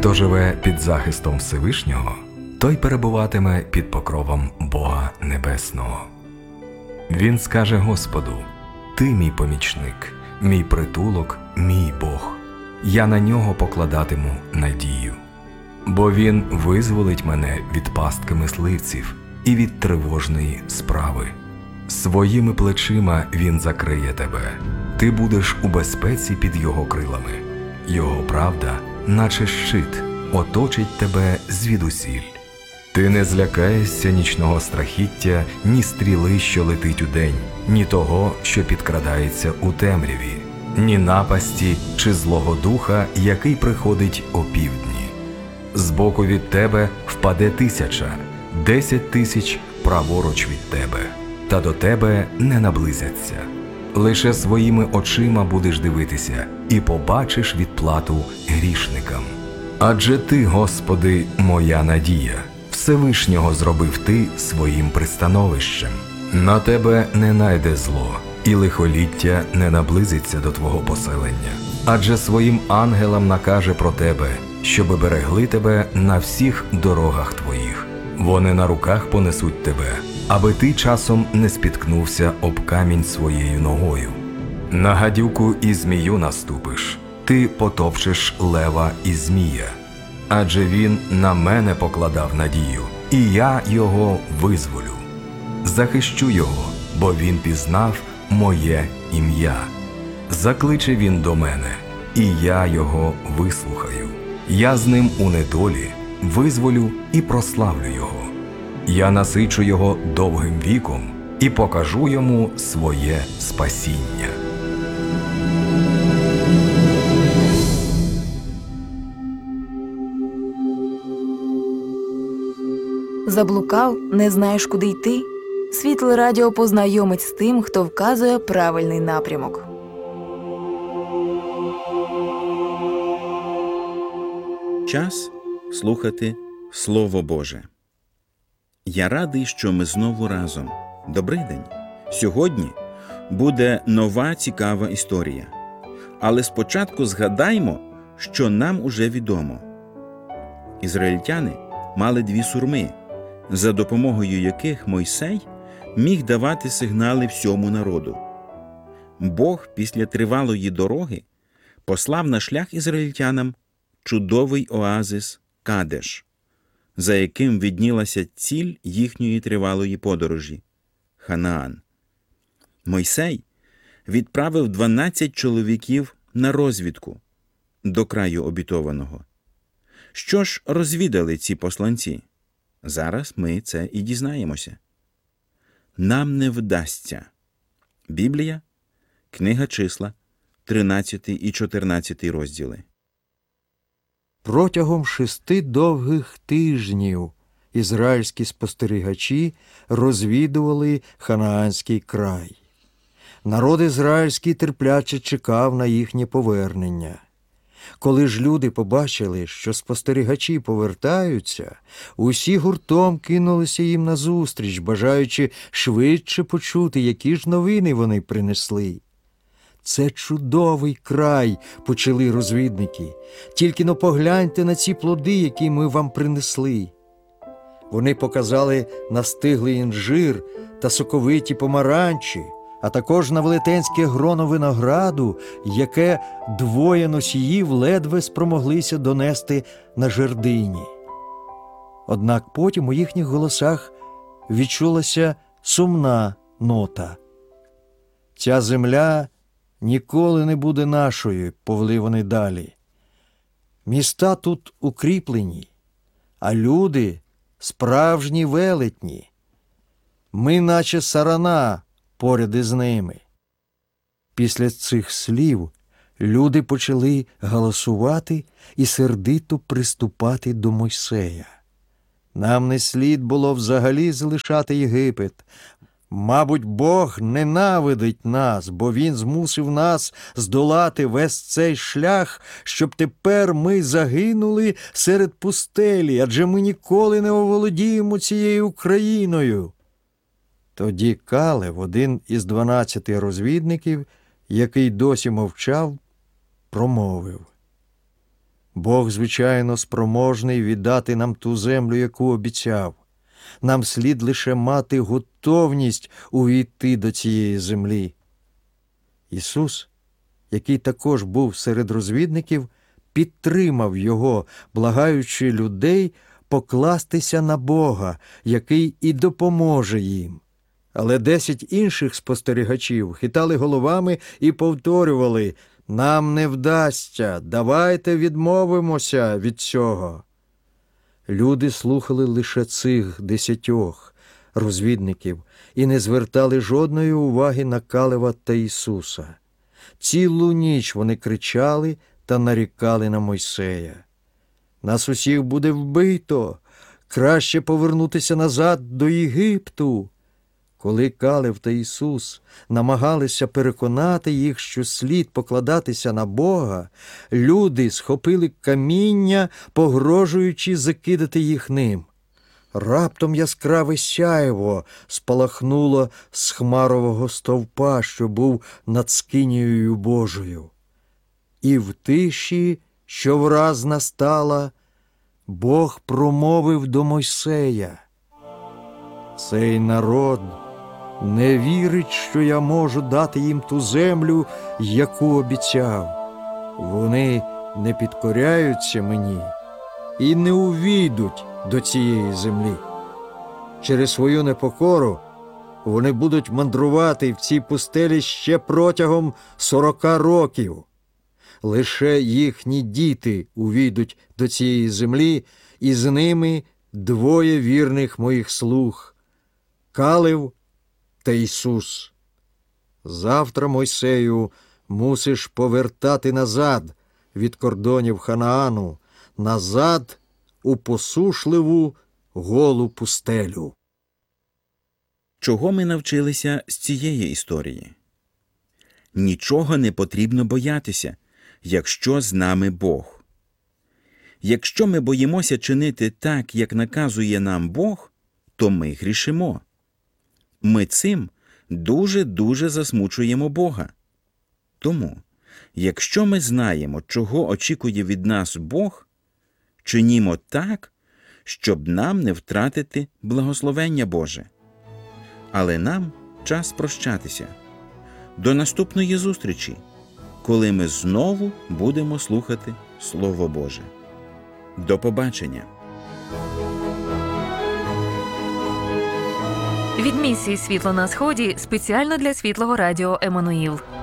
Хто живе під захистом Всевишнього, той перебуватиме під покровом Бога Небесного. Він скаже Господу: «Ти мій помічник, мій притулок, мій Бог. Я на нього покладатиму надію. Бо він визволить мене від пастки мисливців і від тривожної справи. Своїми плечима він закриє тебе. Ти будеш у безпеці під його крилами. Його правда, наче щит, оточить тебе звідусіль. Ти не злякаєшся нічного страхіття, ні стріли, що летить удень, ні того, що підкрадається у темряві, ні напасті чи злого духа, який приходить опівдні. Збоку від тебе впаде 1000, 10 000 праворуч від тебе, та до тебе не наблизяться. Лише своїми очима будеш дивитися і побачиш відплату грішникам. Адже ти, Господи, моя надія, Всевишнього зробив ти своїм пристановищем. На тебе не найде зло, і лихоліття не наблизиться до твого поселення. Адже своїм ангелам накаже про тебе, щоби берегли тебе на всіх дорогах твоїх. Вони на руках понесуть тебе, аби ти часом не спіткнувся об камінь своєю ногою. На гадюку і змію наступиш, ти потопчеш лева і змія. Адже він на мене покладав надію, і я його визволю. Захищу його, бо він пізнав моє ім'я. Закличе він до мене, і я його вислухаю. Я з ним у недолі визволю і прославлю його. Я насичу його довгим віком і покажу йому своє спасіння. Заблукав, не знаєш, куди йти? Світле радіо познайомить з тим, хто вказує правильний напрямок. Час слухати Слово Боже. Я радий, що ми знову разом. Добрий день! Сьогодні буде нова цікава історія. Але спочатку згадаймо, що нам уже відомо. Ізраїльтяни мали 2 сурми, за допомогою яких Мойсей міг давати сигнали всьому народу. Бог після тривалої дороги послав на шлях ізраїльтянам чудовий оазис Кадеш, за яким виднілася ціль їхньої тривалої подорожі – Ханаан. Мойсей відправив 12 чоловіків на розвідку до краю обітованого. Що ж розвідали ці посланці? Зараз ми це і дізнаємося. Нам не вдасться. Біблія, книга Числа, 13 і 14 розділи. Протягом 6 довгих тижнів ізраїльські спостерігачі розвідували Ханаанський край. Народ ізраїльський терпляче чекав на їхнє повернення. Коли ж люди побачили, що спостерігачі повертаються, усі гуртом кинулися їм назустріч, бажаючи швидше почути, які ж новини вони принесли. «Це чудовий край», – почали розвідники. «Тільки-но погляньте на ці плоди, які ми вам принесли». Вони показали настиглий інжир та соковиті помаранчі, а також на велетенське гроно винограду, яке 2 носіїв ледве спромоглися донести на жердині. Однак потім у їхніх голосах відчулася сумна нота. «Ця земля ніколи не буде нашою», – повели вони далі. «Міста тут укріплені, а люди – справжні велетні. Ми наче сарана поряд із ними». Після цих слів люди почали галасувати і сердито приступати до Мойсея. «Нам не слід було взагалі залишати Єгипет. Мабуть, Бог ненавидить нас, бо Він змусив нас здолати весь цей шлях, щоб тепер ми загинули серед пустелі, адже ми ніколи не оволодіємо цією країною». Тоді Калев, один із 12 розвідників, який досі мовчав, промовив: Бог, звичайно, спроможний віддати нам ту землю, яку обіцяв. Нам слід лише мати готовність увійти до цієї землі. Ісус, який також був серед розвідників, підтримав його, благаючи людей покластися на Бога, який і допоможе їм. Але 10 інших спостерігачів хитали головами і повторювали: «Нам не вдасться, давайте відмовимося від цього». Люди слухали лише цих 10 розвідників і не звертали жодної уваги на Калева та Ісуса. Цілу ніч вони кричали та нарікали на Мойсея: «Нас усіх буде вбито! Краще повернутися назад до Єгипту!» Коли Калев та Ісус намагалися переконати їх, що слід покладатися на Бога, люди схопили каміння, погрожуючи закидати їх ним. Раптом яскраве сяйво спалахнуло з хмарового стовпа, що був над скинією Божою. І в тиші, що враз настала, Бог промовив до Мойсея: «Цей народ не вірить, що я можу дати їм ту землю, яку обіцяв. Вони не підкоряються мені і не увійдуть до цієї землі. Через свою непокору вони будуть мандрувати в цій пустелі ще протягом 40 років. Лише їхні діти увійдуть до цієї землі, і з ними 2 вірних моїх слуг – Калев та Ісус. Завтра, Мойсею, мусиш повертати назад від кордонів Ханаану, назад у посушливу голу пустелю». Чого ми навчилися з цієї історії? Нічого не потрібно боятися, якщо з нами Бог. Якщо ми боїмося чинити так, як наказує нам Бог, то ми грішимо. Ми цим дуже засмучуємо Бога. Тому, якщо ми знаємо, чого очікує від нас Бог, чинімо так, щоб нам не втратити благословення Боже. Але нам час прощатися. До наступної зустрічі, коли ми знову будемо слухати Слово Боже. До побачення! Від місії «Світло на сході» спеціально для Світлого Радіо Еммануїл.